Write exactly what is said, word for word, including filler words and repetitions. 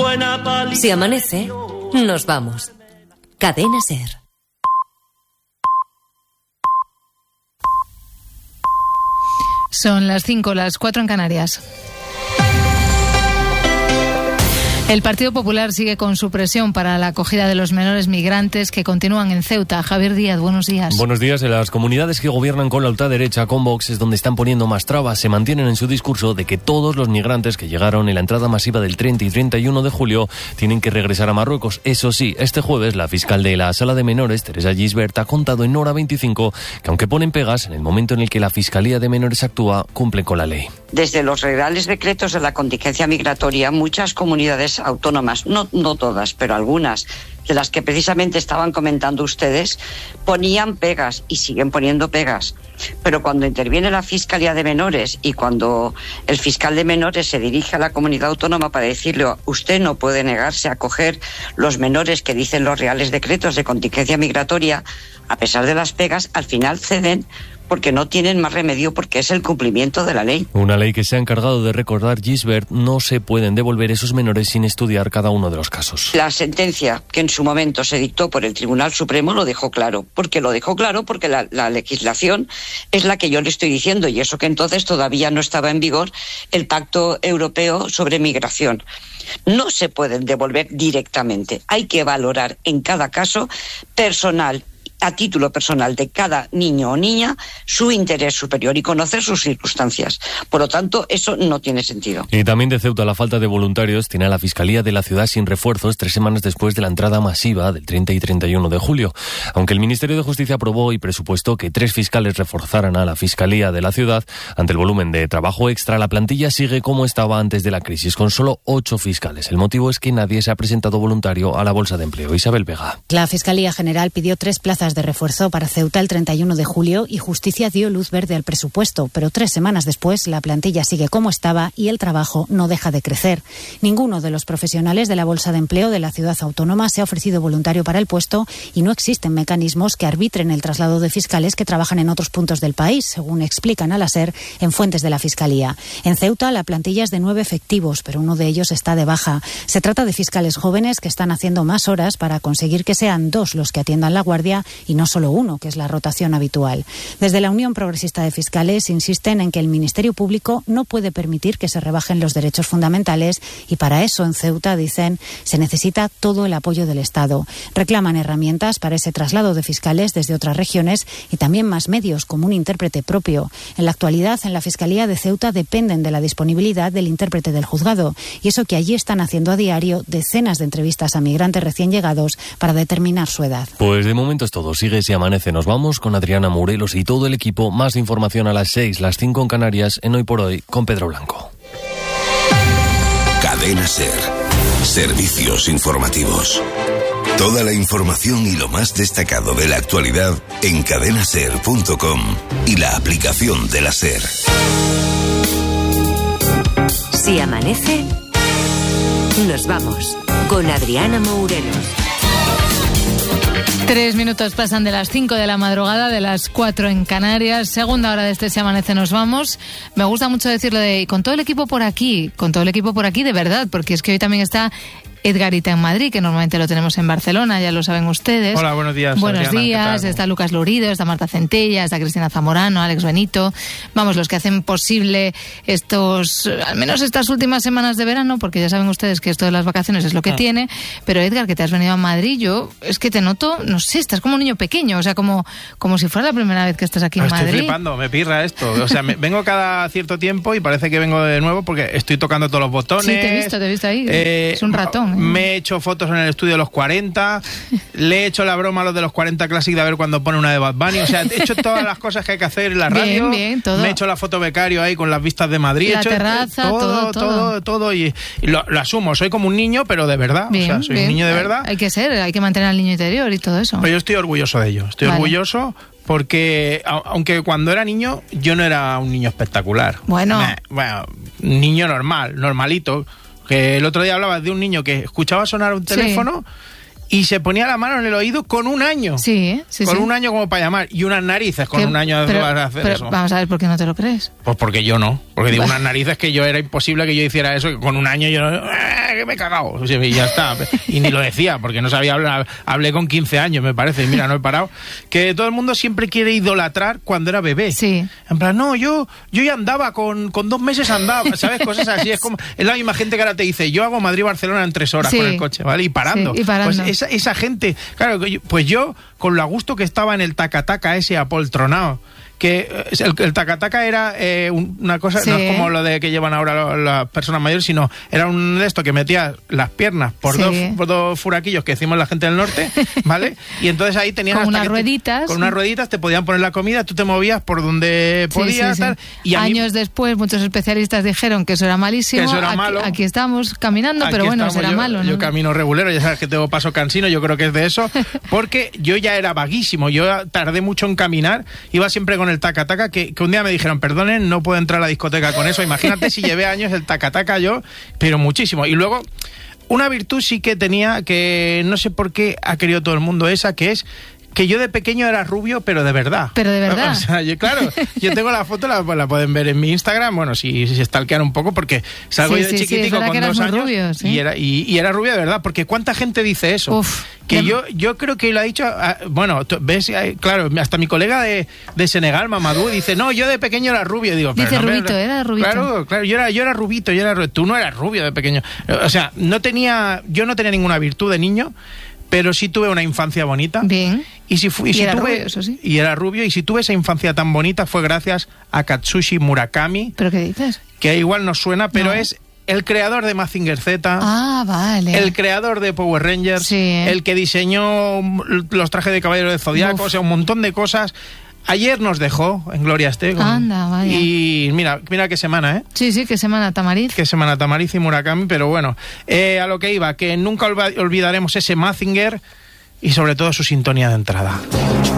buena paliza. Si amanece, nos vamos. Cadena SER. Son las cinco, las cuatro en Canarias. El Partido Popular sigue con su presión para la acogida de los menores migrantes que continúan en Ceuta. Javier Díaz, buenos días. Buenos días. En las comunidades que gobiernan con la ultraderecha, con Vox, es donde están poniendo más trabas. Se mantienen en su discurso de que todos los migrantes que llegaron en la entrada masiva del treinta y treinta y uno de julio tienen que regresar a Marruecos. Eso sí, este jueves la fiscal de la Sala de Menores, Teresa Gisbert, ha contado en Hora veinticinco que aunque ponen pegas, en el momento en el que la Fiscalía de Menores actúa, cumplen con la ley. Desde los reales decretos de la contingencia migratoria, muchas comunidades autónomas, no, no todas, pero algunas, de las que precisamente estaban comentando ustedes, ponían pegas y siguen poniendo pegas. Pero cuando interviene la Fiscalía de Menores y cuando el fiscal de menores se dirige a la comunidad autónoma para decirle usted no puede negarse a acoger los menores que dicen los reales decretos de contingencia migratoria, a pesar de las pegas, al final ceden porque no tienen más remedio, porque es el cumplimiento de la ley. Una ley que se ha encargado de recordar Gisbert. No se pueden devolver esos menores sin estudiar cada uno de los casos. La sentencia que en su momento se dictó por el Tribunal Supremo lo dejó claro. ¿Por qué lo dejó claro? Porque la, la legislación es la que yo le estoy diciendo, y eso que entonces todavía no estaba en vigor el Pacto Europeo sobre Migración. No se pueden devolver directamente. Hay que valorar en cada caso personal, a título personal de cada niño o niña, su interés superior y conocer sus circunstancias. Por lo tanto, eso no tiene sentido. Y también de Ceuta, la falta de voluntarios tiene a la Fiscalía de la ciudad sin refuerzos tres semanas después de la entrada masiva del treinta y treinta y uno de julio. Aunque el Ministerio de Justicia aprobó y presupuestó que tres fiscales reforzaran a la Fiscalía de la ciudad, ante el volumen de trabajo extra, la plantilla sigue como estaba antes de la crisis, con solo ocho fiscales. El motivo es que nadie se ha presentado voluntario a la Bolsa de Empleo. Isabel Vega. La Fiscalía General pidió tres plazas de refuerzo para Ceuta el treinta y uno de julio y Justicia dio luz verde al presupuesto, pero tres semanas después la plantilla sigue como estaba y el trabajo no deja de crecer. Ninguno de los profesionales de la Bolsa de Empleo de la ciudad autónoma se ha ofrecido voluntario para el puesto y no existen mecanismos que arbitren el traslado de fiscales que trabajan en otros puntos del país, según explican a la SER en fuentes de la Fiscalía. En Ceuta la plantilla es de nueve efectivos, pero uno de ellos está de baja. Se trata de fiscales jóvenes que están haciendo más horas para conseguir que sean dos los que atiendan la guardia y no solo uno, que es la rotación habitual. Desde la Unión Progresista de Fiscales insisten en que el Ministerio Público no puede permitir que se rebajen los derechos fundamentales y para eso en Ceuta, dicen, se necesita todo el apoyo del Estado. Reclaman herramientas para ese traslado de fiscales desde otras regiones y también más medios, como un intérprete propio. En la actualidad, en la Fiscalía de Ceuta dependen de la disponibilidad del intérprete del juzgado y eso que allí están haciendo a diario decenas de entrevistas a migrantes recién llegados para determinar su edad. Pues de momento es todo. Sigue Si Amanece. Nos vamos con Adriana Morelos y todo el equipo. Más información a las seis, las cinco en Canarias, en Hoy por Hoy, con Pedro Blanco. Cadena SER. Servicios informativos. Toda la información y lo más destacado de la actualidad en cadena ser punto com y la aplicación de la SER. Si amanece, nos vamos con Adriana Morelos. Tres minutos pasan de las cinco de la madrugada, de las cuatro en Canarias. Segunda hora de este Si Amanece Nos Vamos. Me gusta mucho decirlo de con todo el equipo por aquí, con todo el equipo por aquí de verdad, porque es que hoy también está Edgarita en Madrid, que normalmente lo tenemos en Barcelona, ya lo saben ustedes. Hola, buenos días. Buenos Adriana, días, está Lucas Lurido, está Marta Centella, está Cristina Zamorano, Alex Benito. Vamos, los que hacen posible estos, al menos estas últimas semanas de verano, porque ya saben ustedes que esto de las vacaciones es lo que ah. tiene. Pero Edgar, que te has venido a Madrid, yo es que te noto, no sé, estás como un niño pequeño, o sea, como, como si fuera la primera vez que estás aquí en estoy Madrid. Estoy flipando, me pirra esto. O sea, me, vengo cada cierto tiempo y parece que vengo de nuevo porque estoy tocando todos los botones. Sí, te he visto, te he visto ahí. Eh, es un ratón. ¿eh? Me he hecho fotos en el estudio de los cuarenta, le he hecho la broma a los de los cuarenta Classic de a ver cuando pone una de Bad Bunny, o sea, he hecho todas las cosas que hay que hacer en la radio, bien, bien, todo. Me he hecho la foto becario ahí con las vistas de Madrid, la he hecho terraza, todo, todo, todo, todo, todo y, y lo, lo asumo, soy como un niño, pero de verdad, bien, o sea, soy bien. un niño de verdad. Hay, hay que ser, hay que mantener al niño interior y todo eso. Pero yo estoy orgulloso de ello, estoy vale. orgulloso porque, aunque cuando era niño, yo no era un niño espectacular. Bueno. Me, bueno, niño normal, normalito. Que el otro día hablabas de un niño que escuchaba sonar un teléfono y se ponía la mano en el oído con un año. Sí, sí, Con sí. un año como para llamar. Y unas narices con ¿Qué? un año pero, vas a hacer pero eso. Vamos a ver por qué no te lo crees. Pues porque yo no. Porque digo, unas narices que yo era imposible que yo hiciera eso, que con un año yo no... que me he cagado. O sea, y ya está. Y ni lo decía, porque no sabía hablar. Hablé con quince años, me parece. Y mira, no he parado. Que todo el mundo siempre quiere idolatrar cuando era bebé. Sí. En plan, no, yo yo ya andaba, con, con dos meses andaba, ¿sabes? Cosas así. Es como es la misma gente que ahora te dice, yo hago Madrid-Barcelona en tres horas Sí. con el coche, ¿vale? Y parando. Sí, y parando. Pues esa, esa gente, claro, pues yo, con lo a gusto que estaba en el tacataca ese apoltronado, que el, el tacataca era eh, una cosa, Sí. no es como lo de que llevan ahora lo, las personas mayores, sino era un de esto que metía las piernas por, Sí. dos, por dos furaquillos que decimos la gente del norte, ¿vale? Y entonces ahí tenías Con hasta unas que te- rueditas. con unas rueditas te podían poner la comida, tú te movías por donde Sí, podías, sí, sí. tal, y a mí- Años después, muchos especialistas dijeron que eso era malísimo. Que eso era aquí, malo. aquí estamos caminando, Aquí pero bueno, estamos, será yo, malo, ¿no? Yo camino regulero, ya sabes que tengo paso cansino, yo creo que es de eso, porque yo ya era vaguísimo, yo tardé mucho en caminar, iba siempre con el taca-taca, que, que un día me dijeron, perdonen, no puedo entrar a la discoteca con eso, imagínate si llevé años el taca-taca yo, pero muchísimo. Y luego, una virtud sí que tenía, que no sé por qué ha querido todo el mundo esa, que es que yo de pequeño era rubio, pero de verdad. Pero de verdad. O sea, yo, claro, yo tengo la foto, la, la pueden ver en mi Instagram, bueno, si, si stalkean un poco, porque salgo Sí, yo de sí, sí, es chiquitico verdad con que eras dos muy años rubio, sí. y, era, y, y era rubio de verdad, porque ¿cuánta gente dice eso? Uf, que ya- yo yo creo que lo ha dicho, ah, bueno, tú- ves, eh, claro, hasta mi colega de, de Senegal, Mamadou, dice, no, yo de pequeño era rubio. Digo, pero Dice no me- rubito, era rubito. Claro, claro, yo era, yo era rubito, yo era ru- tú no eras rubio de pequeño. O sea, no tenía, yo no tenía ninguna virtud de niño, pero sí tuve una infancia bonita. Bien. Y si, fu- y Y si era tuve, rubio, eso sí. y era rubio, y si tuve esa infancia tan bonita fue gracias a Katsushi Murakami, ¿Pero qué dices? que igual nos suena, pero No. es el creador de Mazinger Z. Ah, vale. El creador de Power Rangers, Sí. el que diseñó los trajes de Caballero de Zodiaco, Uf. o sea, un montón de cosas. Ayer nos dejó en Gloria esté. con- Anda, vaya. Y mira, mira qué semana, ¿eh? Sí, sí, qué semana, Tamariz. Qué semana Tamariz y Murakami, pero bueno, eh, a lo que iba, que nunca olva- olvidaremos ese Mazinger y sobre todo su sintonía de entrada.